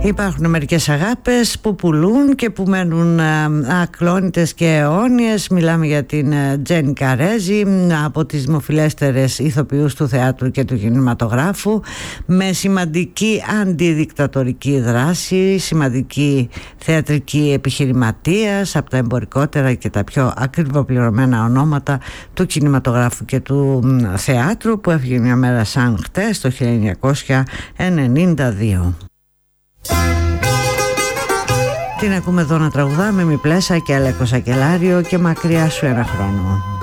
Υπάρχουν μερικές αγάπες που πουλούν και που μένουν ακλόνητες και αιώνιες. Μιλάμε για την Τζένι Καρέζη, από τις δημοφιλέστερες ηθοποιούς του θεάτρου και του κινηματογράφου, με σημαντική αντιδικτατορική δράση, σημαντική θεατρική επιχειρηματίας, από τα εμπορικότερα και τα πιο ακριβοπληρωμένα ονόματα του κινηματογράφου και του θεάτρου, που έφυγε μια μέρα σαν χτες το 1992. Την ακούμε εδώ να τραγουδά με Μη Πλέσα και Αλέκο Σακελάριο και Μακριά σου ένα χρόνο.